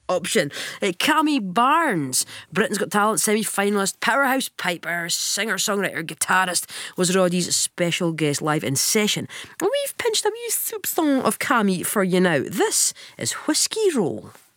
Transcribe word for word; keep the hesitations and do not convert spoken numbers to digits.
option. Uh, Cammy Barnes, Britain's Got Talent semi-finalist, powerhouse piper, singer-songwriter, guitarist, was Roddy's special guest live in session. And we've pinched a wee soupçon of Cammy for you now. This is Whiskey Roll.